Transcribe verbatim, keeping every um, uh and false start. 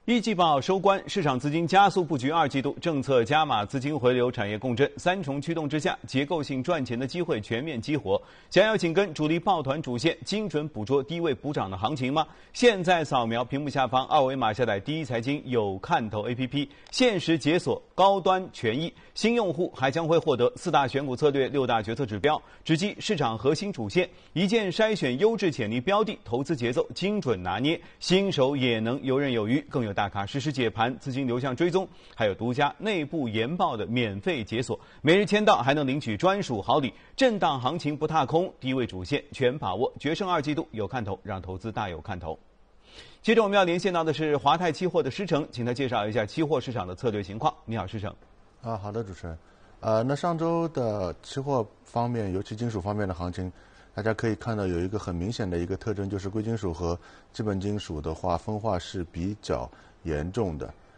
一季报收官，市场资金加速布局二季度，政策加码资金回流，产业共振，三重驱动之下，结构性赚钱的机会全面激活。想要紧跟主力抱团主线，精准捕捉低位补涨的行情吗？现在扫描屏幕下方二维码，下载第一财经有看头 A P P， 限时解锁高端权益。新用户还将会获得四大选股策略、六大决策指标，直击市场核心主线，一键筛选优质潜力标的，投资节奏精准拿捏，新手也能游刃有余，更有大咖实时解盘、资金流向追踪，还有独家内部研报的免费解锁，每日签到还能领取专属好礼。震荡行情不踏空，低位主线全把握，决胜二季度有看头，让投资大有看头。接着我们要连线到的是华泰期货的施成，请他介绍一下期货市场的策略情况。你好，施成。 啊，好的，主持人。呃，那上周的期货方面，尤其金属方面的行情，大家可以看到有一个很明显的一个特征，就是贵金属和基本金属的话分化是比较严重的。